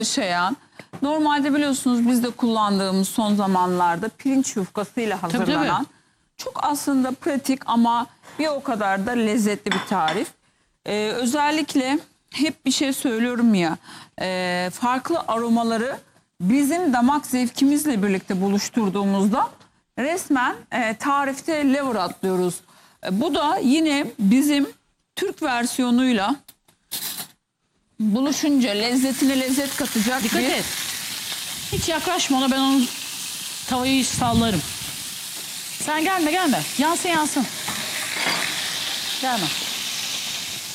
yaşayan, normalde biliyorsunuz biz de kullandığımız son zamanlarda pirinç yufkasıyla hazırlanan çok aslında pratik ama bir o kadar da lezzetli bir tarif. Özellikle hep bir şey söylüyorum ya, farklı aromaları bizim damak zevkimizle birlikte buluşturduğumuzda resmen tarifte lever atlıyoruz. Bu da yine bizim Türk versiyonuyla buluşunca lezzetine lezzet katacak. Dikkat et. Hiç yaklaşma ona, ben onu tavayı sallarım. Sen gelme. Yansın. Gelme.